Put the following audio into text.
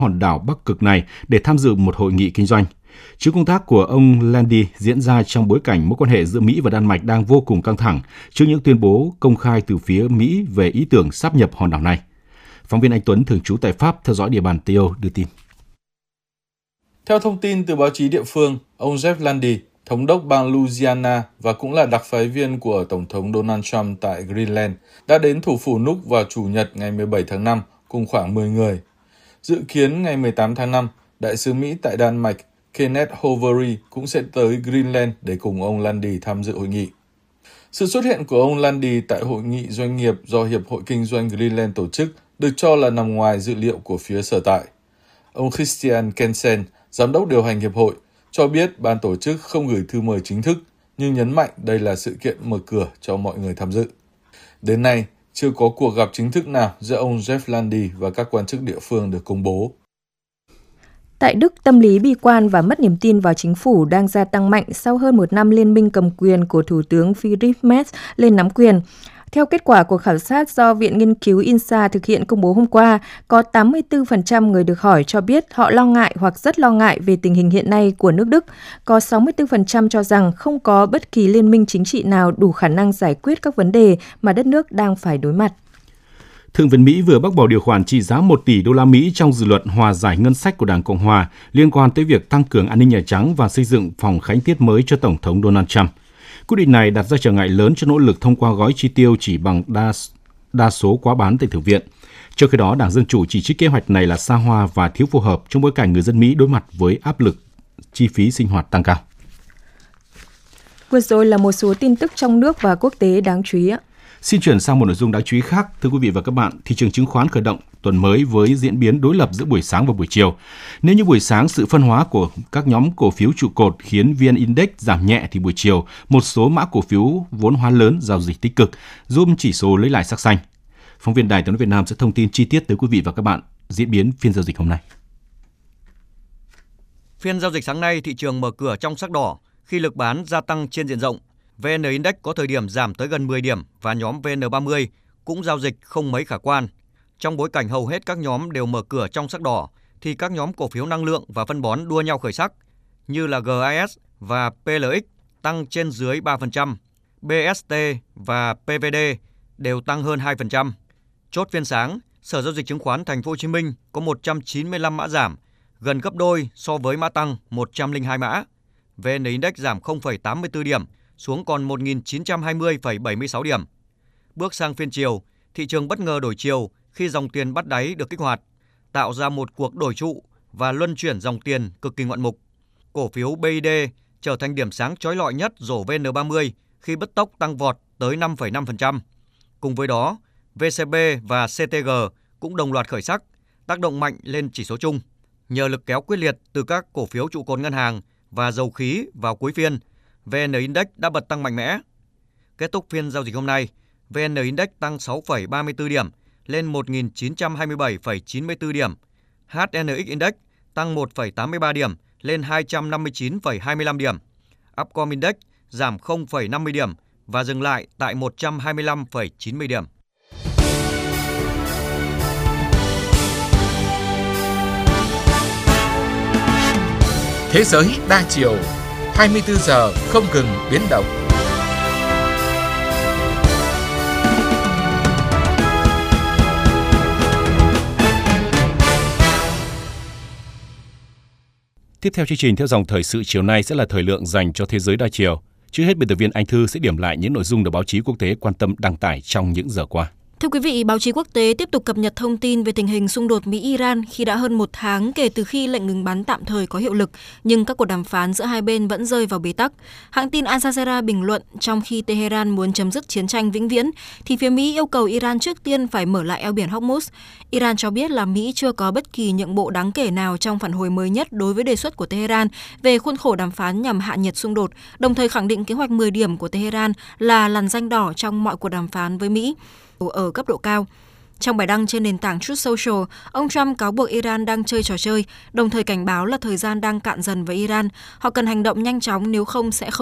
hòn đảo Bắc Cực này để tham dự một hội nghị kinh doanh. Chuyến công tác của ông Landy diễn ra trong bối cảnh mối quan hệ giữa Mỹ và Đan Mạch đang vô cùng căng thẳng trước những tuyên bố công khai từ phía Mỹ về ý tưởng sáp nhập hòn đảo này. Phóng viên Anh Tuấn thường trú tại Pháp theo dõi địa bàn Tây Âu đưa tin. Theo thông tin từ báo chí địa phương, ông Jeff Landy, thống đốc bang Louisiana và cũng là đặc phái viên của Tổng thống Donald Trump tại Greenland, đã đến thủ phủ Nuuk vào Chủ nhật ngày 17 tháng 5 cùng khoảng 10 người. Dự kiến ngày 18 tháng 5, Đại sứ Mỹ tại Đan Mạch Kenneth Hovery cũng sẽ tới Greenland để cùng ông Landy tham dự hội nghị. Sự xuất hiện của ông Landy tại hội nghị doanh nghiệp do Hiệp hội Kinh doanh Greenland tổ chức được cho là nằm ngoài dự liệu của phía sở tại. Ông Christian Kensen, giám đốc điều hành hiệp hội, cho biết ban tổ chức không gửi thư mời chính thức, nhưng nhấn mạnh đây là sự kiện mở cửa cho mọi người tham dự. Đến nay, chưa có cuộc gặp chính thức nào giữa ông Jeff Landy và các quan chức địa phương được công bố. Tại Đức, tâm lý bi quan và mất niềm tin vào chính phủ đang gia tăng mạnh sau hơn một năm liên minh cầm quyền của Thủ tướng Friedrich Merz lên nắm quyền. Theo kết quả cuộc khảo sát do Viện Nghiên cứu INSA thực hiện công bố hôm qua, có 84% người được hỏi cho biết họ lo ngại hoặc rất lo ngại về tình hình hiện nay của nước Đức. Có 64% cho rằng không có bất kỳ liên minh chính trị nào đủ khả năng giải quyết các vấn đề mà đất nước đang phải đối mặt. Thượng viện Mỹ vừa bác bỏ điều khoản trị giá 1 tỷ đô la Mỹ trong dự luật hòa giải ngân sách của Đảng Cộng hòa liên quan tới việc tăng cường an ninh Nhà Trắng và xây dựng phòng khánh tiết mới cho Tổng thống Donald Trump. Quyết định này đặt ra trở ngại lớn cho nỗ lực thông qua gói chi tiêu chỉ bằng đa số quá bán tại Thượng viện. Trong khi đó, Đảng Dân Chủ chỉ trích kế hoạch này là xa hoa và thiếu phù hợp trong bối cảnh người dân Mỹ đối mặt với áp lực chi phí sinh hoạt tăng cao. Vừa rồi là một số tin tức trong nước và quốc tế đáng chú ý. Xin chuyển sang một nội dung đáng chú ý khác. Thưa quý vị và các bạn, thị trường chứng khoán khởi động tuần mới với diễn biến đối lập giữa buổi sáng và buổi chiều. Nếu như buổi sáng sự phân hóa của các nhóm cổ phiếu trụ cột khiến VN Index giảm nhẹ thì buổi chiều một số mã cổ phiếu vốn hóa lớn giao dịch tích cực giúp chỉ số lấy lại sắc xanh. Phóng viên Đài Tiếng nói Việt Nam sẽ thông tin chi tiết tới quý vị và các bạn diễn biến phiên giao dịch hôm nay. Phiên giao dịch sáng nay thị trường mở cửa trong sắc đỏ khi lực bán gia tăng trên diện rộng. VN Index có thời điểm giảm tới gần 10 điểm và nhóm VN30 cũng giao dịch không mấy khả quan. Trong bối cảnh hầu hết các nhóm đều mở cửa trong sắc đỏ, thì các nhóm cổ phiếu năng lượng và phân bón đua nhau khởi sắc, như là GAS và PLX tăng trên dưới 3%, BST và PVD đều tăng hơn 2%. Chốt phiên sáng, Sở Giao dịch Chứng khoán Thành phố Hồ Chí Minh có 195 mã giảm, gần gấp đôi so với mã tăng 102 mã. VN Index giảm 0,84 điểm, xuống còn 1.920,76 điểm. Bước sang phiên chiều, thị trường bất ngờ đổi chiều khi dòng tiền bắt đáy được kích hoạt, tạo ra một cuộc đổi trụ và luân chuyển dòng tiền cực kỳ ngoạn mục. Cổ phiếu BID trở thành điểm sáng chói lọi nhất rổ VN30 khi bứt tốc tăng vọt tới 5,5%. Cùng với đó, VCB và CTG cũng đồng loạt khởi sắc, tác động mạnh lên chỉ số chung. Nhờ lực kéo quyết liệt từ các cổ phiếu trụ cột ngân hàng và dầu khí vào cuối phiên, VN Index đã bật tăng mạnh mẽ. Kết thúc phiên giao dịch hôm nay, VN Index tăng 6,34 điểm lên 1.927,94 điểm. HNX Index tăng 1,83 điểm lên 259,25 điểm. Upcom Index giảm 0,50 điểm và dừng lại tại 125,90 điểm. Thế giới đa chiều, 24 giờ không ngừng biến động. Tiếp theo chương trình theo dòng thời sự chiều nay sẽ là thời lượng dành cho thế giới đa chiều. Trước hết, biên tập viên Anh Thư sẽ điểm lại những nội dung được báo chí quốc tế quan tâm đăng tải trong những giờ qua. Thưa quý vị, báo chí quốc tế tiếp tục cập nhật thông tin về tình hình xung đột Mỹ-Iran khi đã hơn một tháng kể từ khi lệnh ngừng bắn tạm thời có hiệu lực, nhưng các cuộc đàm phán giữa hai bên vẫn rơi vào bế tắc. Hãng tin Al Jazeera bình luận trong khi Tehran muốn chấm dứt chiến tranh vĩnh viễn, thì phía Mỹ yêu cầu Iran trước tiên phải mở lại eo biển Hormuz. Iran cho biết là Mỹ chưa có bất kỳ nhượng bộ đáng kể nào trong phản hồi mới nhất đối với đề xuất của Tehran về khuôn khổ đàm phán nhằm hạ nhiệt xung đột, đồng thời khẳng định kế hoạch 10 điểm của Tehran là lằn ranh đỏ trong mọi cuộc đàm phán với Mỹ ở cấp độ cao. Trong bài đăng trên nền tảng Truth Social, ông Trump cáo buộc Iran đang chơi trò chơi, đồng thời cảnh báo là thời gian đang cạn dần với Iran. Họ cần hành động nhanh chóng, nếu không sẽ không